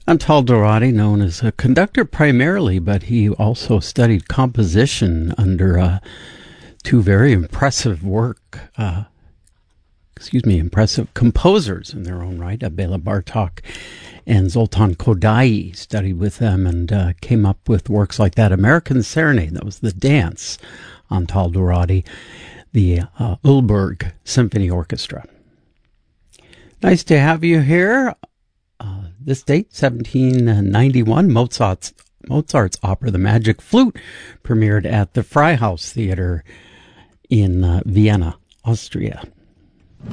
Antal Dorati, known as a conductor primarily, but he also studied composition under two very impressive impressive composers in their own right, Bela Bartok and Zoltan Kodaly. Studied with them and came up with works like that. American Serenade, that was the dance, Antal Dorati, the Ulberg Symphony Orchestra. Nice to have you here. This date, 1791, Mozart's opera, The Magic Flute, premiered at the Freihaus Theater in Vienna, Austria.